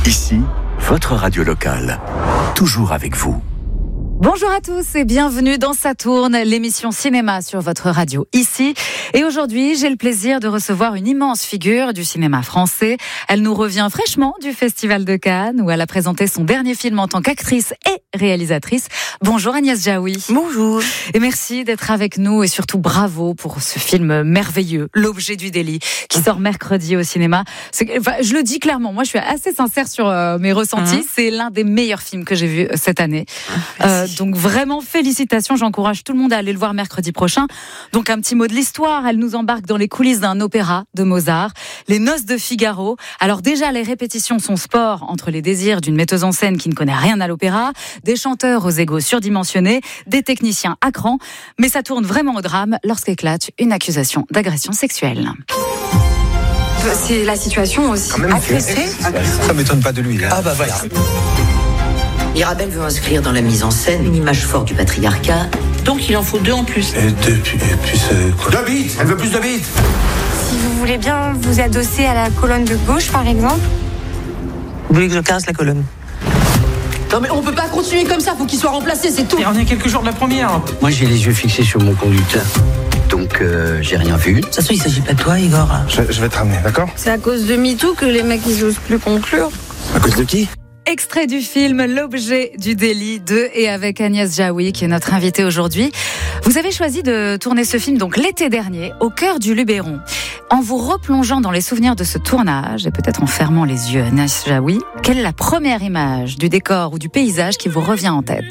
Ici, votre radio locale. Toujours avec vous. Bonjour à tous et bienvenue dans Ça tourne, l'émission cinéma sur votre radio ici. Et aujourd'hui, j'ai le plaisir de recevoir une immense figure du cinéma français. Elle nous revient fraîchement du Festival de Cannes où elle a présenté son dernier film en tant qu'actrice et réalisatrice. Bonjour Agnès Jaoui. Bonjour. Et merci d'être avec nous et surtout bravo pour ce film merveilleux, L'objet du délit, qui sort mercredi au cinéma. Je le dis clairement, moi je suis assez sincère sur mes ressentis. C'est l'un des meilleurs films que j'ai vu cette année. Donc vraiment félicitations, j'encourage tout le monde à aller le voir mercredi prochain. Donc un petit mot de l'histoire, elle nous embarque dans les coulisses d'un opéra de Mozart, Les Noces de Figaro. Alors déjà les répétitions sont sport entre les désirs d'une metteuse en scène qui ne connaît rien à l'opéra, des chanteurs aux égos surdimensionnés, des techniciens à cran, mais ça tourne vraiment au drame lorsqu'éclate une accusation d'agression sexuelle. C'est la situation aussi. Agressé ? Ça m'étonne pas de lui. Hein. Ah bah voilà. Mirabel veut inscrire dans la mise en scène une image forte du patriarcat. Donc il en faut 2 en plus. Et puis c'est quoi ? 2 bits. Elle veut plus de bits. Si vous voulez bien vous adosser à la colonne de gauche, par exemple. Vous voulez que je casse la colonne ? Non mais on peut pas continuer comme ça, faut qu'il soit remplacé, c'est tout. Et on est quelques jours de la première. Moi j'ai les yeux fixés sur mon conducteur. Donc j'ai rien vu. De toute façon, il s'agit pas de toi, Igor. Je vais te ramener, d'accord ? C'est à cause de MeToo que les mecs ils osent plus conclure. À cause de qui ? Extrait du film L'objet du délit de et avec Agnès Jaoui qui est notre invitée aujourd'hui. Vous avez choisi de tourner ce film donc l'été dernier au cœur du Luberon. En vous replongeant dans les souvenirs de ce tournage et peut-être en fermant les yeux, Agnès Jaoui, quelle est la première image du décor ou du paysage qui vous revient en tête ?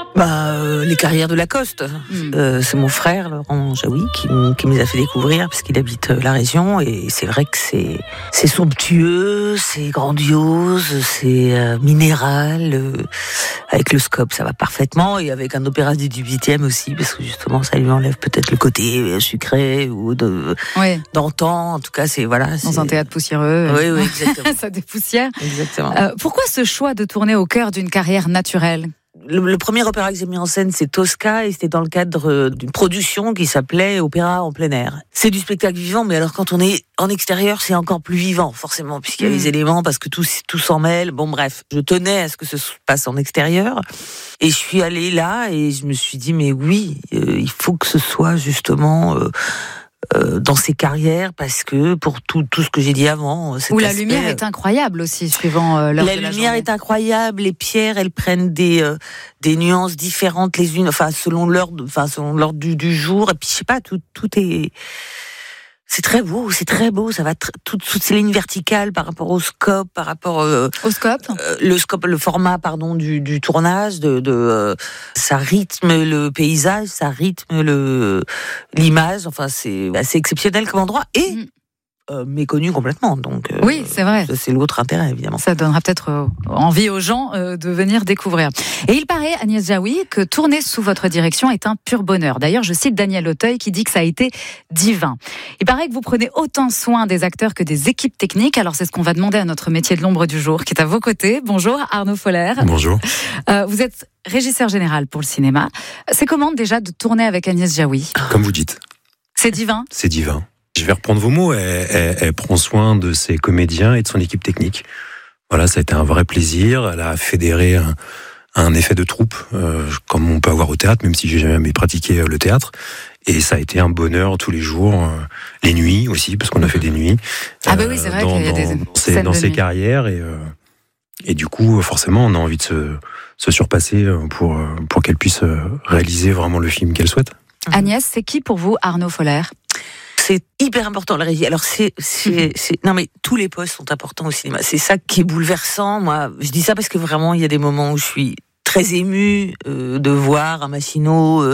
Les carrières de Lacoste. C'est mon frère Laurent Jaoui qui me les a fait découvrir parce qu'il habite la région et c'est vrai que c'est somptueux, c'est grandiose, c'est minéral. Avec le scope, ça va parfaitement et avec un opéra du 18e aussi parce que justement ça lui enlève peut-être le côté sucré ou d'antan. En tout cas, Dans un théâtre poussiéreux. Oui, exactement. Ça dépoussière. Exactement. Pourquoi ce choix de tourner au cœur d'une carrière naturelle ? Le premier opéra que j'ai mis en scène, c'est Tosca, et c'était dans le cadre d'une production qui s'appelait Opéra en plein air. C'est du spectacle vivant, mais alors quand on est en extérieur, c'est encore plus vivant, forcément, puisqu'il y a les éléments, parce que tout s'en mêle. Bon, bref, je tenais à ce que ce se passe en extérieur, et je suis allée là, et je me suis dit, mais oui, il faut que ce soit justement... dans ses carrières, parce que pour tout ce que j'ai dit avant, où la lumière est incroyable aussi, suivant l'heure de la journée. La lumière est incroyable, les pierres, elles prennent des nuances différentes les unes, selon l'heure du jour, et puis je sais pas, tout est... C'est très beau, ça va toutes ces lignes verticales par rapport au scope, par rapport au scope, le format du tournage, ça rythme le paysage, ça rythme l'image, c'est assez exceptionnel comme endroit et méconnu complètement. Donc oui, c'est vrai. C'est l'autre intérêt évidemment. Ça donnera peut-être envie aux gens de venir découvrir. Et il paraît, Agnès Jaoui, que tourner sous votre direction est un pur bonheur. D'ailleurs, je cite Daniel Auteuil qui dit que ça a été divin. Il paraît que vous prenez autant soin des acteurs que des équipes techniques. Alors c'est ce qu'on va demander à notre métier de l'ombre du jour, qui est à vos côtés. Bonjour Arnaud Foller. Bonjour. Vous êtes régisseur général pour le cinéma. C'est comment déjà de tourner avec Agnès Jaoui ? Comme vous dites. C'est divin ? C'est divin. Je vais reprendre vos mots, elle prend soin de ses comédiens et de son équipe technique. Voilà, ça a été un vrai plaisir. Elle a fédéré un effet de troupe, comme on peut avoir au théâtre, même si j'ai jamais pratiqué le théâtre. Et ça a été un bonheur tous les jours, les nuits aussi, parce qu'on a fait des nuits. Ah bah oui, c'est vrai qu'il y a des scènes dans de ses nuit. carrières et du coup, forcément, on a envie de se surpasser pour qu'elle puisse réaliser vraiment le film qu'elle souhaite. Agnès, c'est qui pour vous Arnaud Foller ? C'est hyper important la régie. Alors non mais tous les postes sont importants au cinéma. C'est ça qui est bouleversant. Moi, je dis ça parce que vraiment il y a des moments où je suis très émue de voir un Massino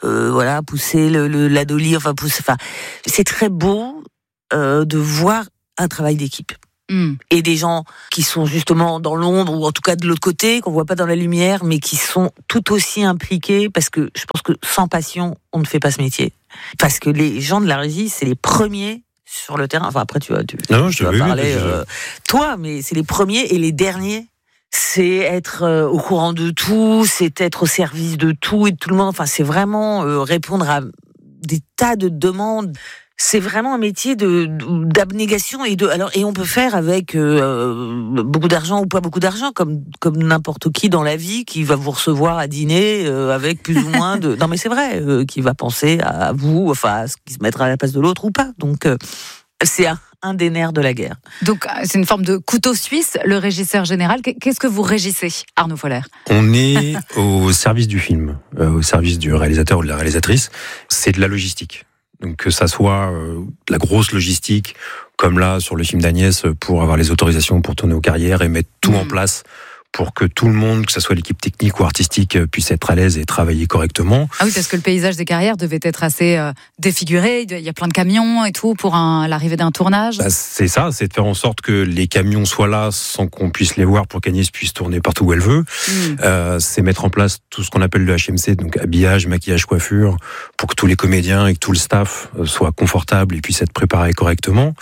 pousser la dolly, c'est très beau de voir un travail d'équipe. Et des gens qui sont justement dans l'ombre, ou en tout cas de l'autre côté, qu'on voit pas dans la lumière, mais qui sont tout aussi impliqués, parce que je pense que sans passion, on ne fait pas ce métier. Parce que les gens de la régie, c'est les premiers sur le terrain. Enfin, après, tu vas parler, toi, mais c'est les premiers et les derniers. C'est être au courant de tout, c'est être au service de tout et de tout le monde. Enfin, c'est vraiment répondre à des tas de demandes. c'est vraiment un métier d'abnégation et on peut faire avec beaucoup d'argent ou pas beaucoup d'argent, comme n'importe qui dans la vie qui va vous recevoir à dîner avec plus ou moins de. Non mais c'est vrai, qui va penser à vous, enfin à ce qui se mettra à la place de l'autre ou pas. Donc c'est un des nerfs de la guerre. Donc c'est une forme de couteau suisse, le régisseur général. Qu'est-ce que vous régissez, Arnaud Foller ? On est au service du film, au service du réalisateur ou de la réalisatrice. C'est de la logistique. Donc que ça soit de la grosse logistique, comme là sur le film d'Agnès, pour avoir les autorisations pour tourner aux Carrières et mettre tout en place pour que tout le monde, que ce soit l'équipe technique ou artistique, puisse être à l'aise et travailler correctement. Ah oui, parce que le paysage des Carrières devait être assez défiguré. Il y a plein de camions et tout pour l'arrivée d'un tournage. Bah, c'est ça, c'est de faire en sorte que les camions soient là sans qu'on puisse les voir pour qu'Agnès puisse tourner partout où elle veut. C'est mettre en place tout ce qu'on appelle le HMC, donc habillage, maquillage, coiffure, pour que tous les comédiens et que tout le staff soient confortables et puissent être préparés correctement.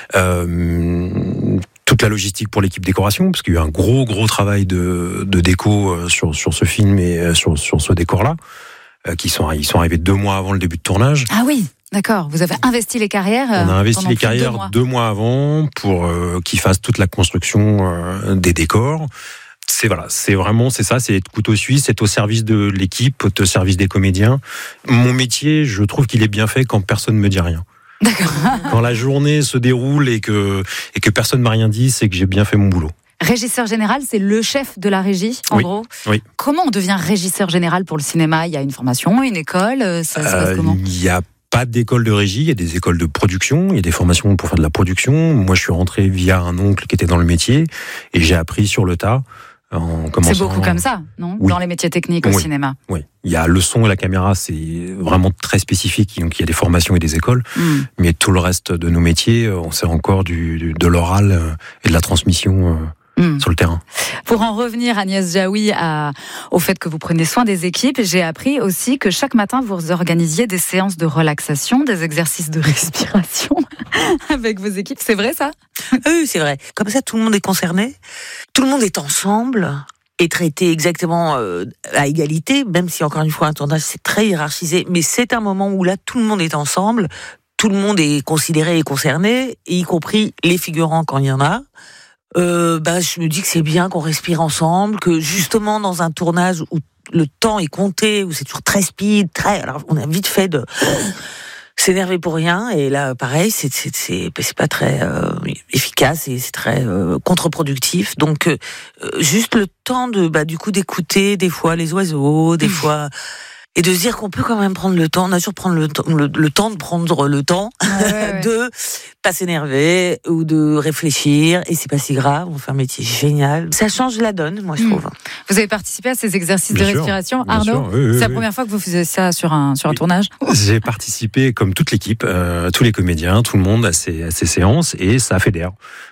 Toute la logistique pour l'équipe décoration, parce qu'il y a eu un gros travail de déco sur ce film et sur ce décor-là, ils sont arrivés 2 mois avant le début de tournage. Ah oui, d'accord. Vous avez investi les Carrières. On a investi les Carrières 2 mois avant pour qu'ils fassent toute la construction des décors. C'est ça, c'est être couteau suisse, c'est au service de l'équipe, au service des comédiens. Mon métier, je trouve qu'il est bien fait quand personne ne me dit rien. D'accord. Quand la journée se déroule et que personne m'a rien dit, c'est que j'ai bien fait mon boulot. Régisseur général, c'est le chef de la régie, en gros. Oui. Comment on devient régisseur général pour le cinéma ? Il y a une formation, une école, ça se passe comment ? Il n'y a pas d'école de régie, il y a des écoles de production, il y a des formations pour faire de la production. Moi, je suis rentré via un oncle qui était dans le métier et j'ai appris sur le tas. C'est beaucoup comme ça, non ? Oui. Dans les métiers techniques au cinéma. Oui, il y a le son et la caméra, c'est vraiment très spécifique. Donc il y a des formations et des écoles, mais tout le reste de nos métiers, on sait encore de l'oral et de la transmission sur le terrain. Pour en revenir, Agnès Jaoui, au fait que vous prenez soin des équipes, j'ai appris aussi que chaque matin, vous organisiez des séances de relaxation, des exercices de respiration avec vos équipes. C'est vrai, ça ? Oui, c'est vrai. Comme ça, tout le monde est concerné, tout le monde est ensemble et traité exactement à égalité, même si, encore une fois, un tournage, c'est très hiérarchisé, mais c'est un moment où là, tout le monde est ensemble, tout le monde est considéré et concerné, y compris les figurants quand il y en a. Je me dis que c'est bien qu'on respire ensemble, que justement dans un tournage où le temps est compté, où c'est toujours très speed, alors on a vite fait de s'énerver pour rien, et là pareil, c'est pas très efficace et c'est très contre-productif. Donc juste le temps du coup d'écouter des fois les oiseaux, des fois. Et de se dire qu'on peut quand même prendre le temps, on a toujours prendre le temps de prendre le temps de pas s'énerver ou de réfléchir, et c'est pas si grave, on fait un métier génial. Ça change la donne, moi je trouve. Vous avez participé à ces exercices bien de sûr, respiration, bien Arnaud sûr, oui, c'est la première fois que vous faisiez ça sur un tournage ? J'ai participé, comme toute l'équipe, tous les comédiens, tout le monde à ces séances, et ça fédère.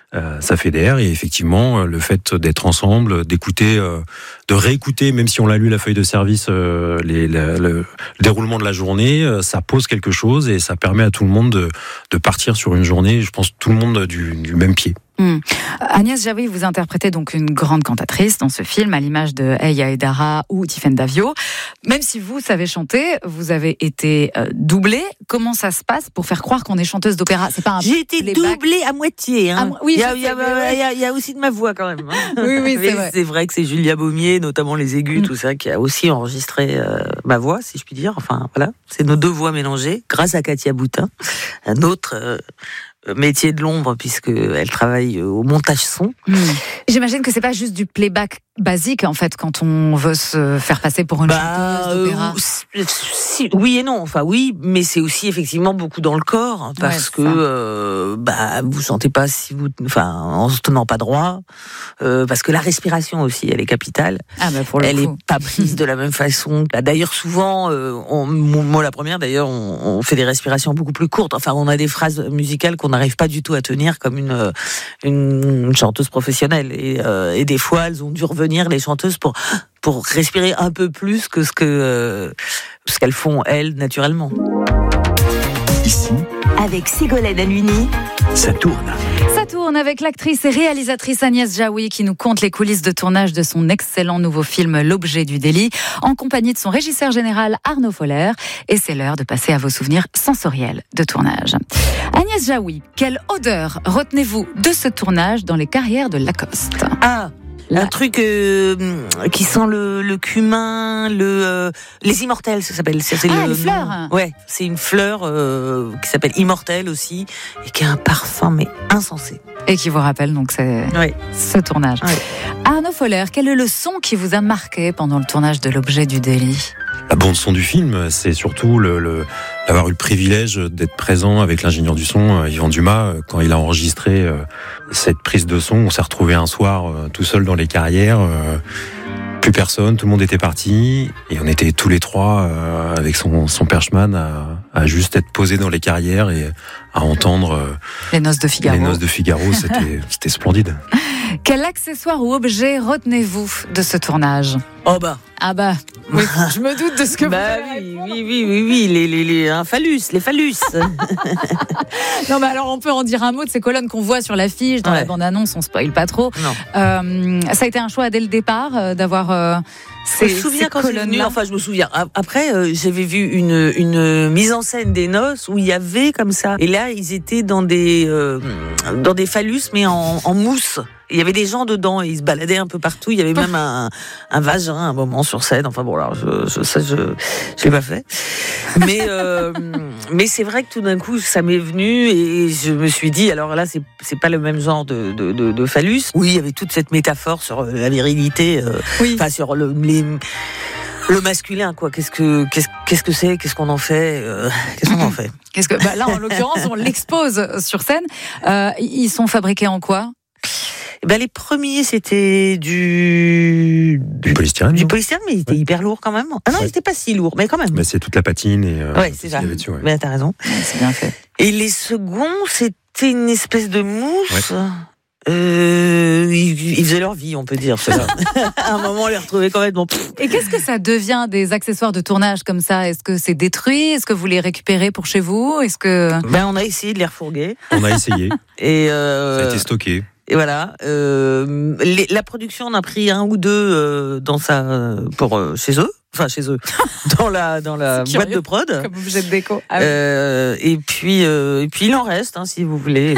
Et effectivement, le fait d'être ensemble, d'écouter, de réécouter, même si on l'a lu la feuille de service, le déroulement de la journée, ça pose quelque chose et ça permet à tout le monde de partir sur une journée, je pense, tout le monde du même pied. Agnès Jaoui, vous interprétez donc une grande cantatrice dans ce film, à l'image de Eya Edara ou Tiffaine Davio. Même si vous savez chanter, vous avez été doublée. Comment ça se passe pour faire croire qu'on est chanteuse d'opéra ? C'est pas un J'ai été doublée à moitié. Hein. Oui, il y a aussi de ma voix quand même. Hein. Oui, c'est vrai. C'est vrai que c'est Julia Baumier, notamment les aigus, tout ça, qui a aussi enregistré ma voix, si je puis dire. Enfin, voilà, c'est nos 2 voix mélangées, grâce à Katia Boutin, un autre métier de l'ombre, puisqu'elle travaille au montage son. J'imagine que c'est pas juste du playback basique, en fait, quand on veut se faire passer pour une chanteuse d'opéra. Oui et non, enfin oui, mais c'est aussi effectivement beaucoup dans le corps, parce que vous sentez pas en se tenant pas droit, parce que la respiration aussi, elle est capitale. Elle est pas prise de la même façon. D'ailleurs, souvent, moi la première, d'ailleurs, on fait des respirations beaucoup plus courtes. Enfin, on a des phrases musicales qu'on n'arrive pas du tout à tenir comme une chanteuse professionnelle, et des fois, elles ont dû revenir, les chanteuses, pour respirer un peu plus que ce qu'elles font elles naturellement. Ici, Avec Ségolène Halluny, ça tourne. Ça tourne avec l'actrice et réalisatrice Agnès Jaoui qui nous conte les coulisses de tournage de son excellent nouveau film L'objet du délit, en compagnie de son régisseur général Arnaud Foller. Et c'est l'heure de passer à vos souvenirs sensoriels de tournage. Agnès Jaoui, quelle odeur retenez-vous de ce tournage dans les carrières de Lacoste ? Un truc qui sent le cumin, les immortels, ça s'appelle. Les fleurs. Ouais, c'est une fleur qui s'appelle immortelle aussi et qui a un parfum mais insensé. Et qui vous rappelle donc ce tournage. Ouais. Arnaud Foller, quel est le son qui vous a marqué pendant le tournage de L'objet du délit ? La bande son du film, c'est surtout d'avoir eu le privilège d'être présent avec l'ingénieur du son, Yvan Dumas, quand il a enregistré cette prise de son. On s'est retrouvé un soir tout seul dans les carrières, plus personne, tout le monde était parti, et on était tous les trois avec son perchman à juste être posés dans les carrières et à entendre Les Noces de Figaro. Les Noces de Figaro, c'était splendide. Quel accessoire ou objet retenez-vous de ce tournage ? Ah bah, oui, je me doute de ce que vous allez répondre. Oui, les phallus. Non, mais alors on peut en dire un mot de ces colonnes qu'on voit sur l'affiche, dans la bande-annonce, on spoil pas trop. Non. Ça a été un choix dès le départ d'avoir ces colonnes-là. Je me souviens quand c'est venu. Enfin, je me souviens. Après, j'avais vu une mise en scène des noces où il y avait comme ça. Et là, ils étaient dans des phallus, mais en mousse. Il y avait des gens dedans et ils se baladaient un peu partout. Il y avait même un vagin à un moment sur scène. Enfin bon, alors je l'ai pas fait. Mais c'est vrai que tout d'un coup, ça m'est venu et je me suis dit, alors là, c'est pas le même genre de phallus. Oui, il y avait toute cette métaphore sur la virilité, enfin sur le masculin, quoi. Qu'est-ce que c'est? Qu'est-ce qu'on en fait? Qu'est-ce qu'on en fait? Là, en l'occurrence, on l'expose sur scène. Ils sont fabriqués en quoi? Les premiers, c'était du polystyrène. Du polystyrène, mais il était hyper lourd quand même. Ah non, il n'était pas si lourd, mais quand même. Mais c'est toute la patine et c'est ça. Dessus, Mais t'as raison. C'est bien fait. Et les seconds, c'était une espèce de mousse. Ouais. Ils faisaient leur vie, on peut dire. À un moment, on les retrouvait complètement. Et qu'est-ce que ça devient des accessoires de tournage comme ça? Est-ce que c'est détruit? Est-ce que vous les récupérez pour chez vous? Est-ce que on a essayé de les refourguer. On a essayé. Et ça a été stocké. Et voilà, la production on a pris un ou deux chez eux, dans la boîte de prod, comme objet de déco. et puis il en reste, si vous voulez,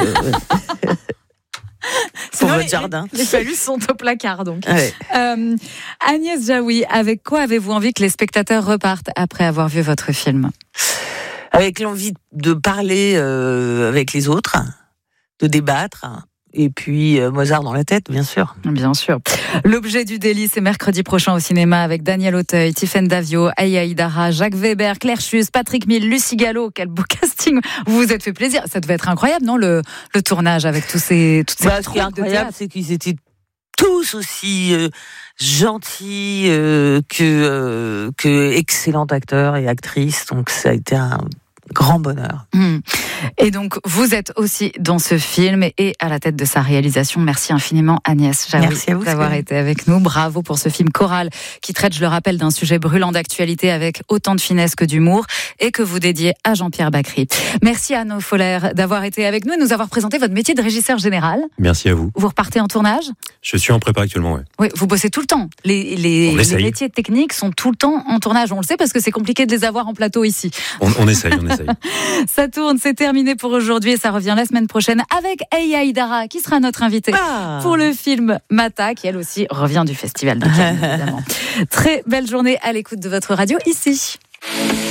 pour votre jardin. Les phallus sont au placard donc. Ouais. Agnès Jaoui, avec quoi avez-vous envie que les spectateurs repartent après avoir vu votre film? Avec l'envie de parler avec les autres, de débattre. Et puis Mozart dans la tête, bien sûr. Bien sûr. L'objet du délit, c'est mercredi prochain au cinéma avec Daniel Auteuil, Tiffaine Davio, Aya Hidara, Jacques Weber, Claire Chus, Patrick Mille, Lucie Gallo. Quel beau casting. Vous vous êtes fait plaisir. Ça devait être incroyable, non, le tournage avec toutes ces troupes de théâtre. Ce qui est incroyable, c'est qu'ils étaient tous aussi gentils que excellents acteurs et actrices. Donc ça a été un grand bonheur. Et donc, vous êtes aussi dans ce film et à la tête de sa réalisation. Merci infiniment Agnès Jaoui d'avoir été avec nous. Bravo pour ce film choral qui traite, je le rappelle, d'un sujet brûlant d'actualité avec autant de finesse que d'humour et que vous dédiez à Jean-Pierre Bacry. Merci Arnaud Foller d'avoir été avec nous et de nous avoir présenté votre métier de régisseur général. Merci à vous. Vous repartez en tournage? Je suis en prépa actuellement, Oui, vous bossez tout le temps. Les métiers techniques sont tout le temps en tournage. On le sait parce que c'est compliqué de les avoir en plateau ici. On essaye. Ça tourne, c'est terminé pour aujourd'hui et ça revient la semaine prochaine avec Aya Hidara qui sera notre invitée pour le film Mata, qui elle aussi revient du Festival de Cannes, évidemment. Très belle journée à l'écoute de votre radio ici.